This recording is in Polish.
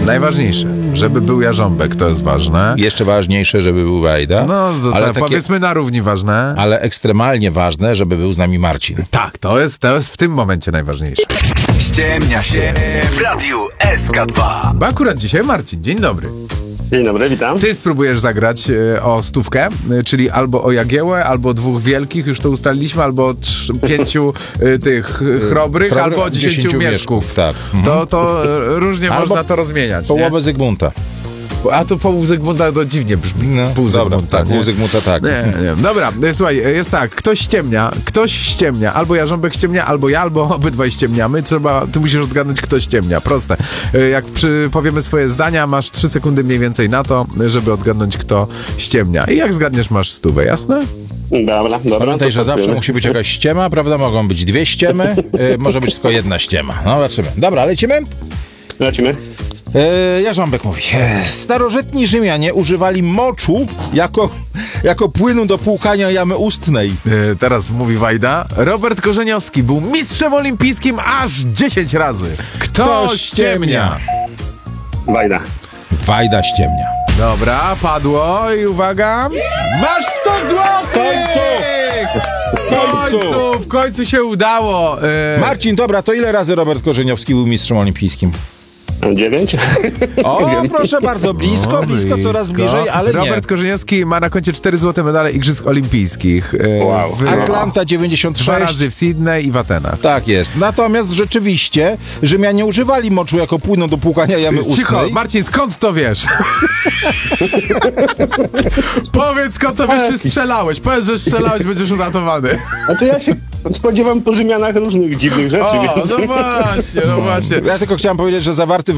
Najważniejsze, żeby był Jarząbek, to jest ważne. Jeszcze ważniejsze, żeby był Wajda. No, to ale powiedzmy na równi ważne. Ale ekstremalnie ważne, żeby był z nami Marcin. Tak, to jest w tym momencie najważniejsze. Ściemnia się w Radiu SK2. Bo akurat dzisiaj Marcin, dzień dobry. Dzień dobry, witam. Ty spróbujesz zagrać o 100, czyli albo o Jagiełę, albo 2 wielkich, już to ustaliliśmy, albo 5 tych chrobrych, albo o 10 mieszków. Tak. To różnie Albo można to rozmieniać. Połowę Zygmunta. A to pół Zygmunta to dziwnie brzmi. No, Pół dobra, Zygmunta, tak, nie? pół Zygmunta, tak. Nie. Dobra, słuchaj, jest tak, ktoś ściemnia, albo Jarząbek ściemnia, albo ja, albo obydwaj ściemniamy. Ty musisz odgadnąć, kto ściemnia, proste. Jak powiemy swoje zdania, masz 3 sekundy mniej więcej na to, żeby odgadnąć, kto ściemnia. I jak zgadniesz, masz 100, jasne? Dobra. Pamiętaj, to że zawsze pasujemy. musi być jakaś ściema, prawda? Mogą być 2 ściemy, może być tylko 1 ściema. No, zobaczymy. Dobra, lecimy? Lecimy. Jarząbek mówi, starożytni Rzymianie używali moczu jako płynu do płukania jamy ustnej. Teraz mówi Wajda. Robert Korzeniowski był mistrzem olimpijskim aż 10 razy. Kto ściemnia? Wajda. Wajda ściemnia. Dobra, padło i uwaga. Masz 100 złotych! W końcu się udało. Marcin, dobra, to ile razy Robert Korzeniowski był mistrzem olimpijskim? 9. O, proszę bardzo, blisko, coraz bliżej, ale nie. Robert Korzeniowski ma na koncie 4 złote medale Igrzysk Olimpijskich. Wow. W Atlanta 2 96. razy w Sydney i w Atenach. Tak jest. Natomiast rzeczywiście Rzymianie używali moczu jako płynu do płukania jamy ustnej. Cicho, Marcin, skąd to wiesz? Powiedz, skąd to wiesz, czy strzelałeś. Powiedz, że strzelałeś, będziesz uratowany. A to ja się spodziewam po Rzymianach różnych dziwnych rzeczy. O, więc... no właśnie. Ja tylko chciałem powiedzieć, że zawarty